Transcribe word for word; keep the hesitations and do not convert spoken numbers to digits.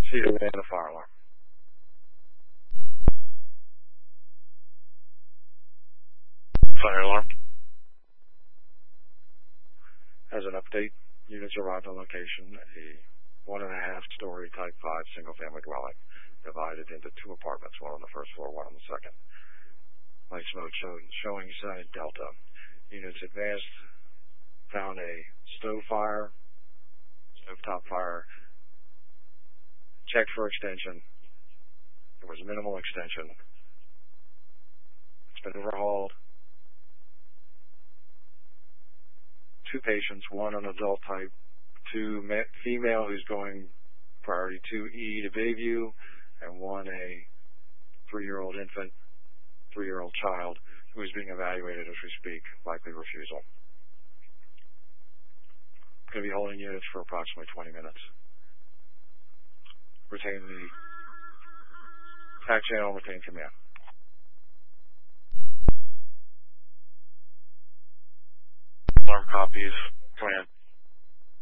See the man, the fire alarm. Fire alarm. As an update, units arrived on location, a one and a half story type five single family dwelling, divided into two apartments, one on the first floor, one on the second. Light smoke show, showing side Delta. Units advanced, found a stove fire, stovetop fire, checked for extension. There was minimal extension. It's been overhauled. Two patients, one an adult type, two female who's going priority two E to Bayview, and one a three-year-old infant, three-year-old child who is being evaluated as we speak, likely refusal. Going to be holding units for approximately twenty minutes. Retain the tac channel, retain command. Alarm copies. Command.